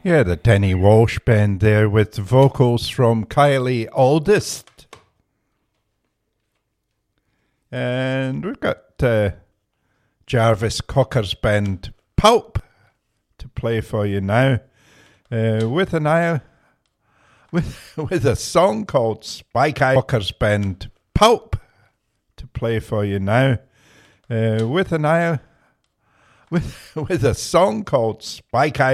Yeah, the Denny Walsh Band there with vocals from Kylie Aldist. And we've got Jarvis Cocker's band Pulp to play for you now with a song called Spike Eye. Cocker's band Pulp to play for you now with a song called Spike Eye.